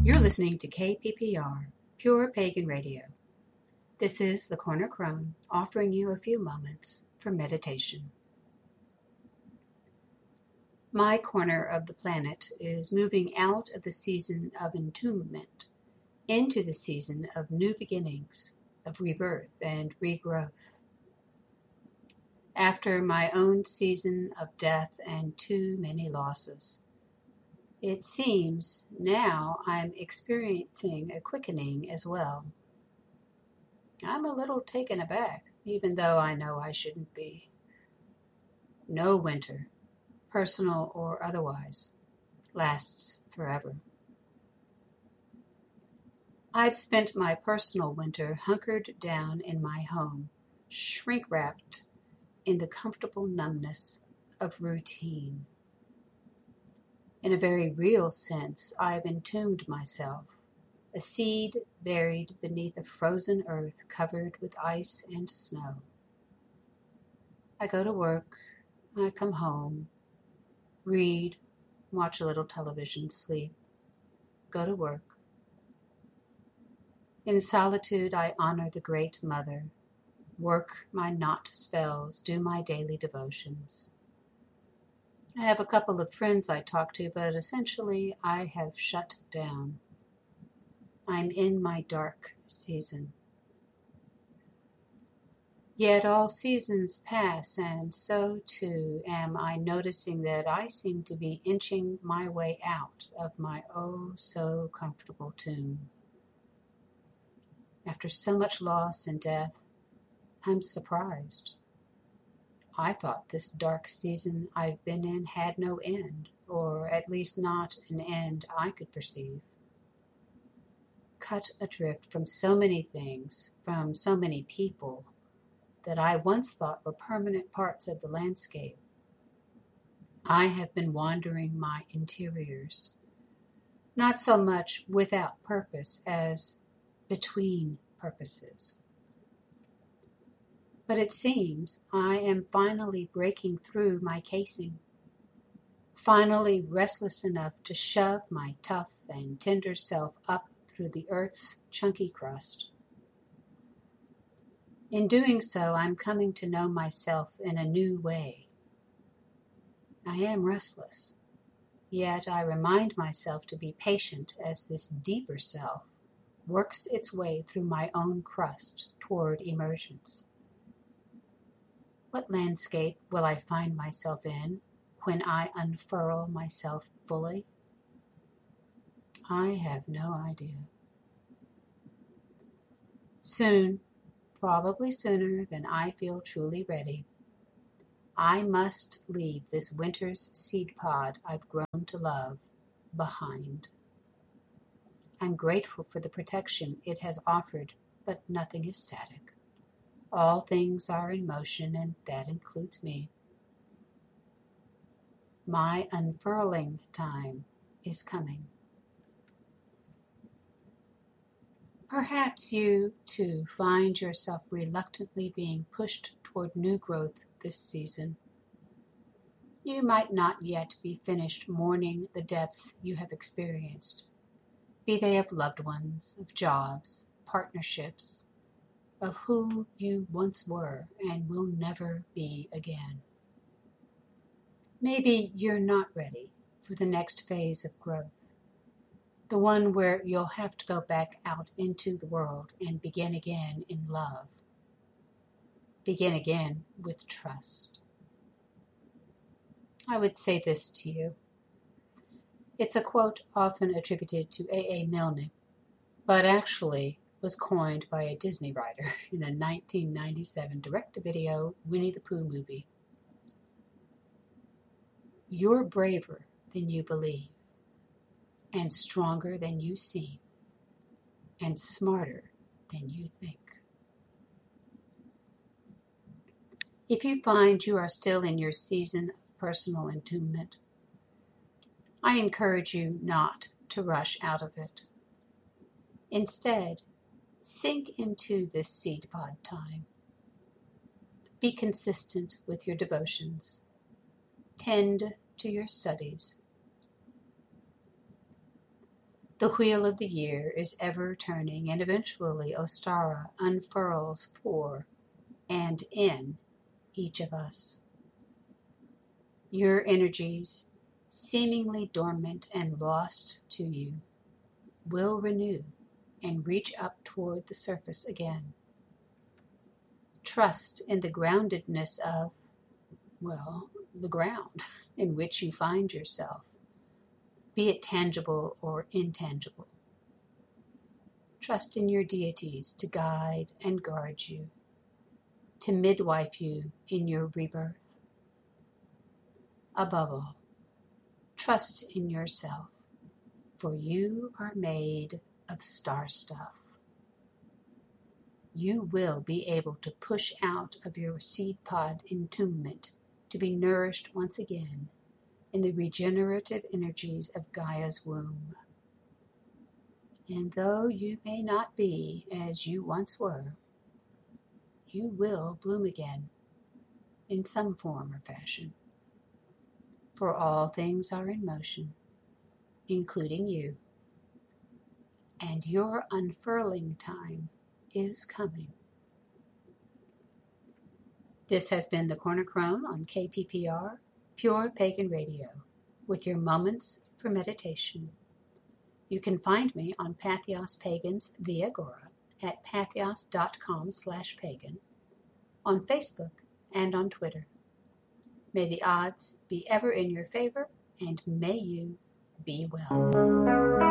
You're listening to KPPR, Pure Pagan Radio. This is the Corner Crone, offering you a few moments for meditation. My corner of the planet is moving out of the season of entombment into the season of new beginnings, of rebirth and regrowth. After my own season of death and too many losses, it seems now I'm experiencing a quickening as well. I'm a little taken aback, even though I know I shouldn't be. No winter, personal or otherwise, lasts forever. I've spent my personal winter hunkered down in my home, shrink-wrapped in the comfortable numbness of routine. In a very real sense, I've entombed myself, a seed buried beneath a frozen earth covered with ice and snow. I go to work, I come home, read, watch a little television, sleep, go to work. In solitude, I honor the Great Mother, work my knot spells, do my daily devotions. I have a couple of friends I talk to, but essentially I have shut down. I'm in my dark season. Yet all seasons pass, and so too am I noticing that I seem to be inching my way out of my oh-so-comfortable tomb. After so much loss and death, I'm surprised. I thought this dark season I've been in had no end, or at least not an end I could perceive. Cut adrift from so many things, from so many people, that I once thought were permanent parts of the landscape, I have been wandering my interiors, not so much without purpose as between purposes. But it seems I am finally breaking through my casing, finally restless enough to shove my tough and tender self up through the earth's chunky crust. In doing so, I'm coming to know myself in a new way. I am restless, yet I remind myself to be patient as this deeper self works its way through my own crust toward emergence. What landscape will I find myself in when I unfurl myself fully? I have no idea. Soon, probably sooner than I feel truly ready, I must leave this winter's seed pod I've grown to love behind. I'm grateful for the protection it has offered, but nothing is static. All things are in motion, and that includes me. My unfurling time is coming. Perhaps you, too, find yourself reluctantly being pushed toward new growth this season. You might not yet be finished mourning the deaths you have experienced, be they of loved ones, of jobs, partnerships, of who you once were and will never be again. Maybe you're not ready for the next phase of growth, the one where you'll have to go back out into the world and begin again in love. Begin again with trust. I would say this to you. It's a quote often attributed to A.A. Milne, but actually was coined by a Disney writer in a 1997 direct-to-video Winnie the Pooh movie. You're braver than you believe, and stronger than you seem, and smarter than you think. If you find you are still in your season of personal entombment, I encourage you not to rush out of it. Instead, sink into this seed pod time. Be consistent with your devotions. Tend to your studies. The wheel of the year is ever turning, and eventually Ostara unfurls for and in each of us. Your energies, seemingly dormant and lost to you, will renew and reach up toward the surface again. Trust in the groundedness of, well, the ground in which you find yourself, be it tangible or intangible. Trust in your deities to guide and guard you, to midwife you in your rebirth. Above all, trust in yourself, for you are made of star stuff. You will be able to push out of your seed pod entombment to be nourished once again in the regenerative energies of Gaia's womb. And though you may not be as you once were, you will bloom again in some form or fashion. For all things are in motion, including you, and your unfurling time is coming. This has been the Corner Crone on KPPR, Pure Pagan Radio, with your moments for meditation. You can find me on Patheos Pagans The Agora at patheos.com/pagan, on Facebook and on Twitter. May the odds be ever in your favor, and may you be well.